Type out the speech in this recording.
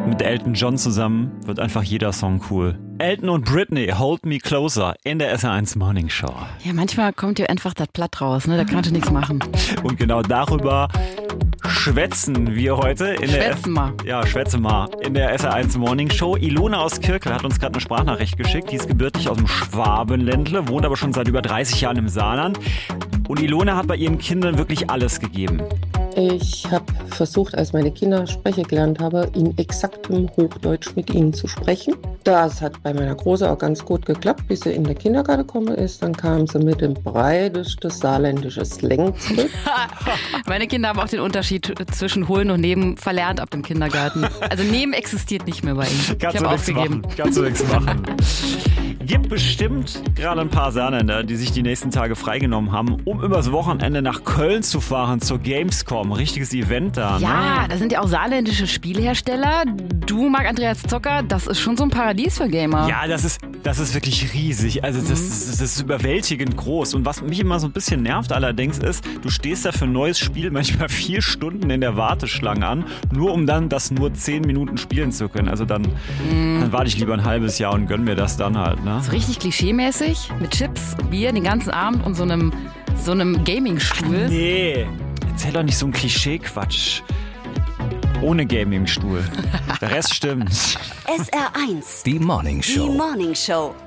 Mit Elton John zusammen wird einfach jeder Song cool. Elton und Britney, Hold Me Closer in der SR1 Morning Show. Ja, manchmal kommt dir einfach das Blatt raus, ne? Da kannst du nichts machen. Und genau darüber schwätzen wir heute. Schwätzen mal. In der SR1 Morning Show. Ilona aus Kirkel hat uns gerade eine Sprachnachricht geschickt. Die ist gebürtig aus dem Schwabenländle, wohnt aber schon seit über 30 Jahren im Saarland. Und Ilona hat bei ihren Kindern wirklich alles gegeben. Ich habe versucht, als meine Kinder sprechen gelernt haben, in exaktem Hochdeutsch mit ihnen zu sprechen. Das hat bei meiner Große auch ganz gut geklappt, bis sie in den Kindergarten gekommen ist. Dann kam sie mit dem breitesten saarländischen Slang zurück. Meine Kinder haben auch den Unterschied zwischen Holen und Neben verlernt ab dem Kindergarten. Also Neben existiert nicht mehr bei ihnen. Kannst du nichts machen. Gibt bestimmt gerade ein paar Saarländer, die sich die nächsten Tage freigenommen haben, um übers Wochenende nach Köln zu fahren zur Gamescom. Richtiges Event da. Ja, ne? da sind ja auch saarländische Spielhersteller. Du, Marc-Andreas Zocker, das ist schon so ein Paradies für Gamer. Ja, das ist wirklich riesig. Also das ist überwältigend groß. Und was mich immer so ein bisschen nervt allerdings ist, du stehst da für ein neues Spiel manchmal 4 Stunden in der Warteschlange an, nur um dann das nur 10 Minuten spielen zu können. Also dann warte ich lieber ein halbes Jahr und gönn mir das dann halt. Ne? So richtig klischeemäßig, mit Chips, Bier den ganzen Abend und so einem Gaming-Stuhl. Nee, erzähl doch nicht so ein Klischee-Quatsch. Ohne Gaming-Stuhl. Der Rest stimmt. SR1. Die Morning Show. Die Morning Show.